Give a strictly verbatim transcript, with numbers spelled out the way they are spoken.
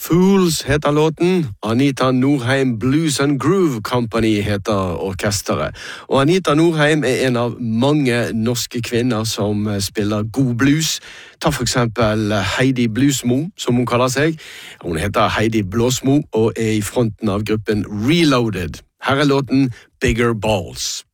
Fools heter låten. Anita Norheim Blues and Groove Company heter orkesteret. Og Anita Norheim er en av mange norske kvinner som spiller god blues. Ta for eksempel Heidi Bluesmo, som hun kaller seg. Hun heter Heidi Blåsmo og er i fronten av gruppen Reloaded. Her er låten Bigger Balls.